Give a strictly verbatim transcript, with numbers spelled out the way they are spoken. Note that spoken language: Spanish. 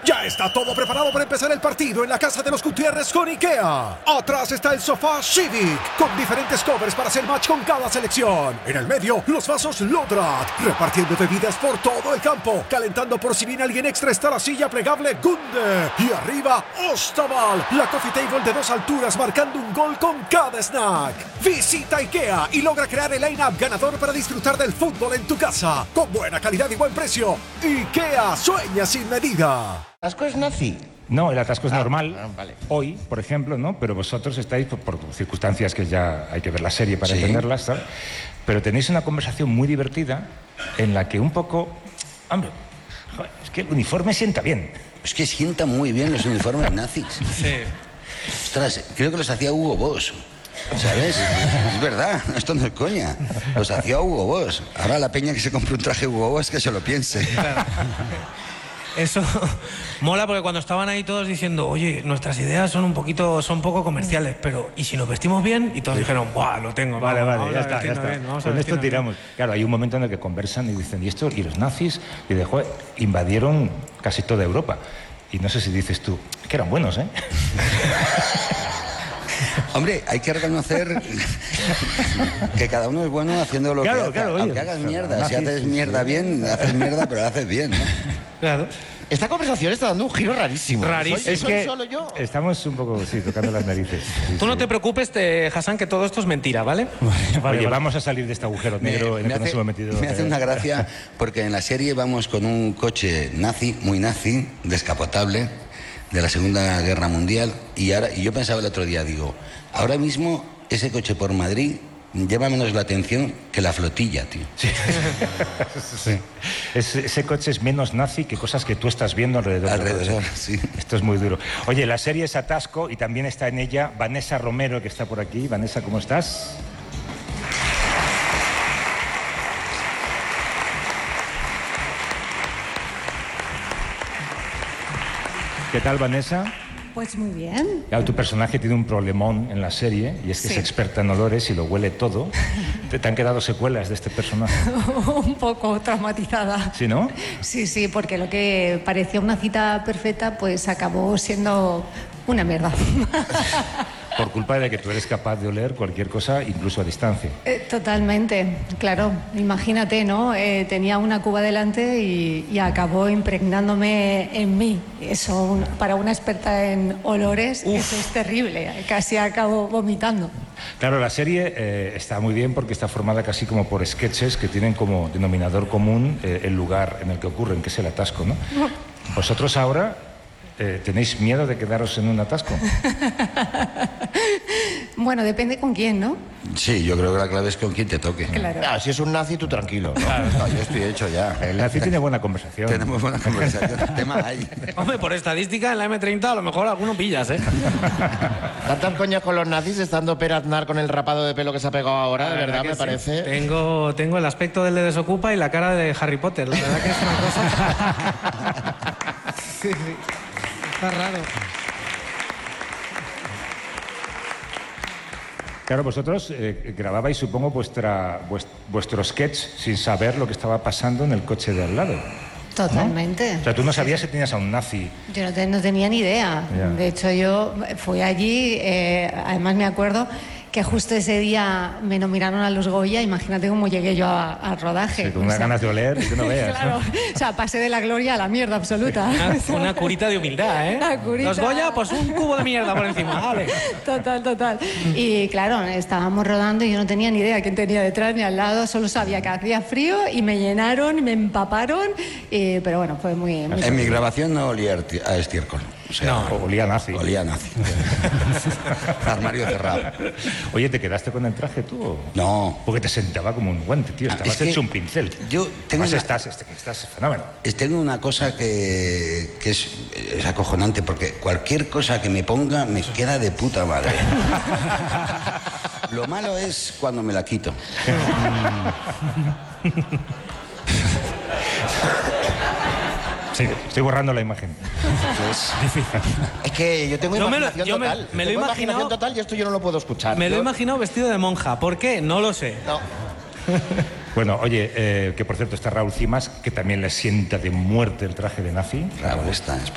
Ya está todo preparado para empezar el partido en la casa de los Gutiérrez con IKEA. Atrás está el sofá Civic, con diferentes covers para hacer match con cada selección. En el medio, los vasos Lodrat, repartiendo bebidas por todo el campo. Calentando por si viene alguien extra está la silla plegable Gunde. Y arriba, Ostaval, la coffee table de dos alturas marcando un gol con cada snack. Visita IKEA y logra crear el line-up ganador para disfrutar del fútbol en tu casa. Con buena calidad y buen precio. IKEA sueña sin medida. ¿Atasco es nazi? No, el atasco es ah, normal, ah, vale. Hoy, por ejemplo, ¿no? Pero vosotros estáis, por, por circunstancias que ya hay que ver la serie para sí. entenderlas, ¿sabes? Pero tenéis una conversación muy divertida en la que un poco... Hombre, joder, es que el uniforme sienta bien. Es que sienta muy bien los uniformes nazis. Sí. Ostras, creo que los hacía Hugo Boss. ¿Sabes? Es verdad, esto no es coña. Los hacía Hugo Boss. Ahora la peña que se compre un traje Hugo Boss que se lo piense. Claro. Eso mola porque cuando estaban ahí todos diciendo, oye, nuestras ideas son un poquito, son poco comerciales, pero ¿y si nos vestimos bien? Y todos dijeron, ¡buah, lo tengo! Vale, vamos, vale, vamos ya a está, ya vestirnos está. bien, vamos a Con esto vestirnos tiramos. bien. Claro, hay un momento en el que conversan y dicen, ¿y esto? Y los nazis, y de, joder, invadieron casi toda Europa. Y no sé si dices tú, que eran buenos, ¿eh? Hombre, hay que reconocer que cada uno es bueno haciendo lo Claro, que hace. claro, oye, Aunque hagas mierda. Si nazis, haces sí, mierda sí. bien, haces mierda, pero la haces bien, ¿no? Claro. Esta conversación está dando un giro rarísimo. Rarísimo. ¿Soy, Es soy que solo yo? estamos un poco, sí, tocando las narices. Sí, Tú sí. no te preocupes, te, Hassan, que todo esto es mentira, ¿vale? Oye, vamos a salir de este agujero negro en el que nos hemos metido. me hace una gracia porque en la serie vamos con un coche nazi, muy nazi, descapotable, de la Segunda Guerra Mundial. Y, ahora, y yo pensaba el otro día, digo, ahora mismo ese coche por Madrid lleva menos la atención que la flotilla, tío. Sí. Sí. Es, ese coche es menos nazi que cosas que tú estás viendo alrededor. Alrededor, sí. Esto es muy duro. Oye, la serie es Atasco y también está en ella Vanessa Romero, que está por aquí. Vanessa, ¿cómo estás? ¿Qué tal, Vanessa? Pues muy bien. Claro, tu personaje tiene un problemón en la serie y es que Sí. es experta en olores y lo huele todo. ¿Te, te han quedado secuelas de este personaje? Un poco traumatizada. ¿Sí, no? Sí, sí, porque lo que parecía una cita perfecta, pues acabó siendo una mierda. Por culpa de que tú eres capaz de oler cualquier cosa, incluso a distancia. Eh, Totalmente, claro. Imagínate, ¿no? Eh, tenía una cuba delante y, y acabó impregnándome en mí. Eso, un- para una experta en olores, eso es terrible. Casi acabo vomitando. Claro, la serie eh, está muy bien porque está formada casi como por sketches que tienen como denominador común eh, el lugar en el que ocurren, que es el atasco, ¿no? Vosotros ahora eh, tenéis miedo de quedaros en un atasco. Bueno, depende con quién, ¿no? Sí, yo creo que la clave es con quien te toque. Claro. Ah, si es un nazi, tú tranquilo. ¿no? No, yo estoy hecho ya. El nazi tiene buena conversación. Tenemos buena conversación. El tema hay. Hombre, por estadística, en la eme treinta a lo mejor alguno pillas, ¿eh? Tantas coñas con los nazis, estando Per Aznar con el rapado de pelo que se ha pegado ahora, de La verdad, que me sí. parece. Tengo, tengo el aspecto del de Desocupa y la cara de Harry Potter. La verdad que es una cosa... Sí, sí. Está raro. Claro, vosotros eh, grababais, supongo, vuestra, vuest- vuestro sketch sin saber lo que estaba pasando en el coche de al lado. Totalmente. O sea, tú no sabías si tenías a un nazi. Yo no, te- no tenía ni idea. Ya. De hecho, yo fui allí, eh, además me acuerdo que justo ese día me nominaron a los Goya, imagínate cómo llegué yo a- al rodaje. Sí, con O unas sea, ganas de oler, que no veas. Claro, ¿no? o sea, pasé de la gloria a la mierda absoluta. Una, una curita de humildad, ¿eh? Una curita. Los Goya, pues un cubo de mierda por encima, vale. Total, total. Y claro, estábamos rodando y yo no tenía ni idea quién tenía detrás ni al lado, solo sabía que hacía frío y me llenaron, me empaparon, y- pero bueno, fue muy... muy En mi grabación no olía a esti- a estiércol. O sea, O- Olía a nazi. olía a nazi. Armario cerrado. Oye, ¿te quedaste con el traje tú? o? No. Porque te sentaba como un guante, tío. Ah, Estabas es que hecho un pincel. yo tengo Además, una- estás, estás, estás fenómeno. Es- Tengo una cosa que, que es, es acojonante, porque cualquier cosa que me ponga me queda de puta madre. Lo malo es cuando me la quito. Sí, estoy borrando la imagen. Pues, Es que yo tengo Yo me lo- imaginación yo me- total. me lo he Tengo imaginado- imaginación total y esto yo no lo puedo escuchar. Me lo he Yo- imaginado vestido de monja. ¿Por qué? No lo sé. No. Bueno, oye, eh, que por cierto está Raúl Cimas, que también le sienta de muerte el traje de nazi. Raúl está